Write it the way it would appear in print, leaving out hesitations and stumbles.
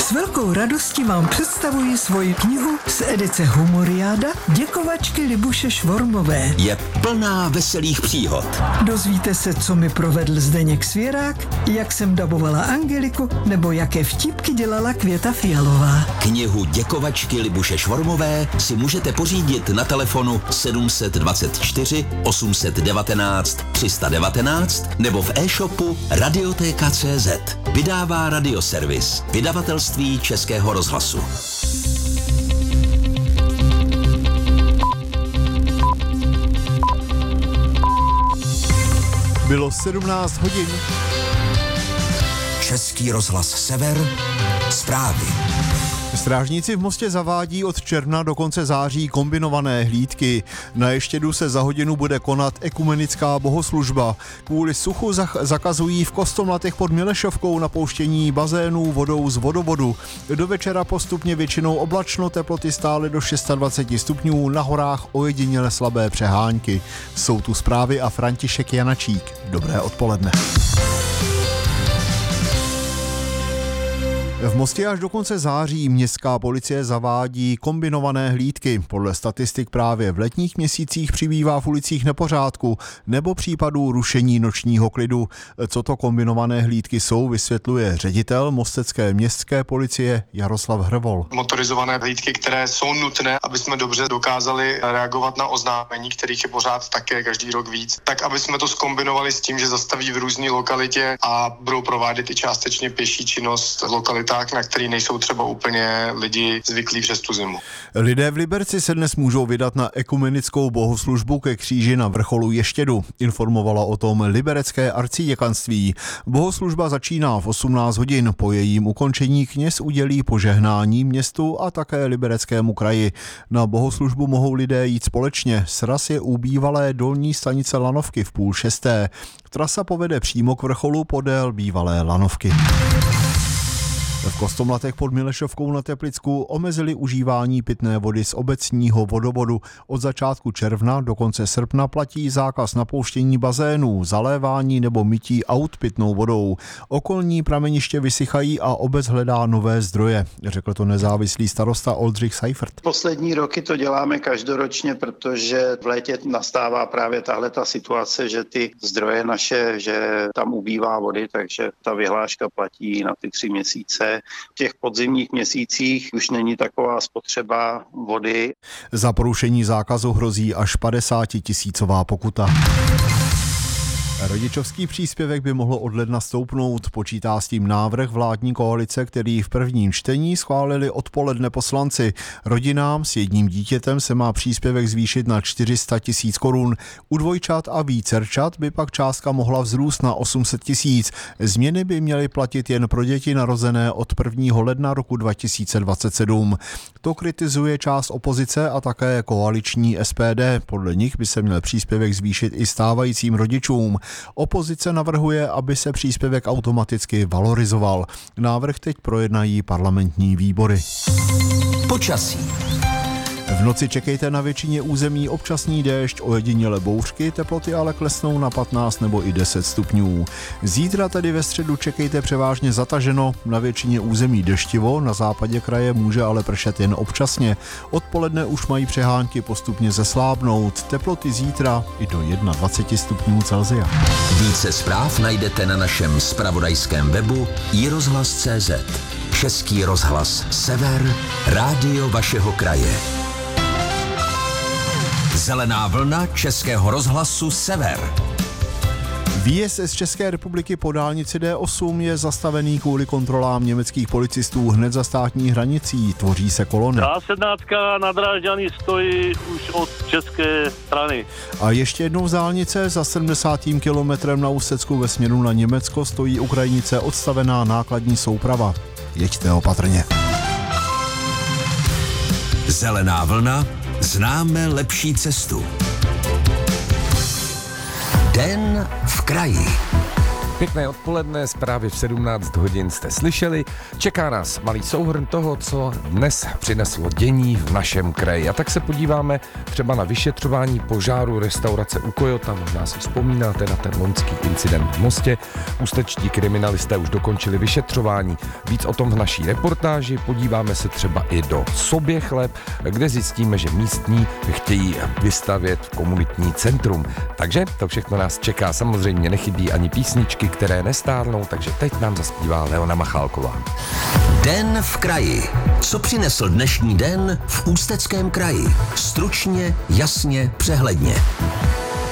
S velkou radostí vám představuji svoji knihu z edice Humoriáda Děkovačky Libuše Švormové. Je plná veselých příhod. Dozvíte se, co mi provedl Zdeněk Svěrák, jak jsem dabovala Angeliku, nebo jaké vtipky dělala Květa Fialová. Knihu Děkovačky Libuše Švormové si můžete pořídit na telefonu 724 819 319 nebo v e-shopu Radioteka.cz. Vydává Radioservis, vydavatelství Českého rozhlasu. Bylo 17 hodin. Český rozhlas Sever, zprávy. Strážníci v Mostě zavádí od června do konce září kombinované hlídky. Na Ještědu se za hodinu bude konat ekumenická bohoslužba. Kvůli suchu zakazují v Kostomlatech pod Milešovkou napouštění bazénů vodou z vodovodu. Do večera postupně většinou oblačno, teploty stále do 26 stupňů, na horách ojediněle slabé přehánky. Jsou tu zprávy a František Janačík. Dobré odpoledne. V Mostě až do konce září městská policie zavádí kombinované hlídky. Podle statistik právě v letních měsících přibývá v ulicích nepořádku nebo případů rušení nočního klidu. Co to kombinované hlídky jsou, vysvětluje ředitel mostecké městské policie Jaroslav Hrvol. Motorizované hlídky, které jsou nutné, aby jsme dobře dokázali reagovat na oznámení, kterých je pořád také každý rok víc, tak aby jsme to zkombinovali s tím, že zastaví v různé lokalitě a budou provádět i částečně pěší činnost v lokalitách, na který nejsou třeba úplně lidi zvyklí přes tu zimu. Lidé v Liberci se dnes můžou vydat na ekumenickou bohoslužbu ke kříži na vrcholu Ještědu. Informovalo o tom liberecké arciděkanství. Bohoslužba začíná v 18 hodin. Po jejím ukončení kněz udělí požehnání městu a také Libereckému kraji. Na bohoslužbu mohou lidé jít společně. Sraz je u bývalé dolní stanice Lanovky v 5:30. Trasa povede přímo k vrcholu podél bývalé Lanovky. V Kostomlatech pod Milešovkou na Teplicku omezili užívání pitné vody z obecního vodovodu. Od začátku června do konce srpna platí zákaz napouštění bazénů, zalévání nebo mytí aut pitnou vodou. Okolní prameniště vysychají a obec hledá nové zdroje, řekl to nezávislý starosta Oldřich Seifert. Poslední roky to děláme každoročně, protože v létě nastává právě tahleta situace, že ty zdroje naše, že tam ubývá vody, takže ta vyhláška platí na ty 3 měsíce. V těch podzimních měsících už není taková spotřeba vody. Za porušení zákazu hrozí až 50 000 pokuta. Rodičovský příspěvek by mohlo od ledna stoupnout. Počítá s tím návrh vládní koalice, který v prvním čtení schválili odpoledne poslanci. Rodinám s jedním dítětem se má příspěvek zvýšit na 400 000 korun. U dvojčat a vícerčat by pak částka mohla vzrůst na 800 000. Změny by měly platit jen pro děti narozené od 1. ledna roku 2027. To kritizuje část opozice a také koaliční SPD. Podle nich by se měl příspěvek zvýšit i stávajícím rodičům. Opozice navrhuje, aby se příspěvek automaticky valorizoval. Návrh teď projednají parlamentní výbory. Počasí. V noci čekejte na většině území občasný déšť, ojediněle bouřky, teploty ale klesnou na 15 nebo i 10 stupňů. Zítra tedy ve středu čekejte převážně zataženo, na většině území deštivo, na západě kraje může ale pršet jen občasně. Odpoledne už mají přehánky postupně zeslábnout, teploty zítra i do 21 stupňů Celsia. Více zpráv najdete na našem zpravodajském webu iRozhlas.cz. Český rozhlas Sever, rádio vašeho kraje. Zelená vlna Českého rozhlasu Sever. Výjezd z České republiky po dálnici D8 je zastavený kvůli kontrolám německých policistů hned za státní hranicí. Tvoří se kolony. A17 na Drážďany stojí už od české strany. A ještě jednou z dálnice za 70. kilometrem na úsecku ve směru na Německo stojí u krajnice odstavená nákladní souprava. Jeďte opatrně. Zelená vlna. Známe lepší cestu. Den v kraji. Pěkné odpoledne, zprávy v 17 hodin jste slyšeli. Čeká nás malý souhrn toho, co dnes přineslo dění v našem kraji. A tak se podíváme třeba na vyšetřování požáru restaurace u Kojota. Možná si vzpomínáte na ten loňský incident v Mostě. Ústečtí kriminalisté už dokončili vyšetřování. Víc o tom v naší reportáži. Podíváme se třeba i do Soběchleb, kde zjistíme, že místní chtějí vystavět komunitní centrum. Takže to všechno nás čeká. Samozřejmě nechybí ani písničky, které nestárnou, takže teď nám zaspívá Leona Machálková. Den v kraji. Co přinesl dnešní den v Ústeckém kraji? Stručně, jasně, přehledně.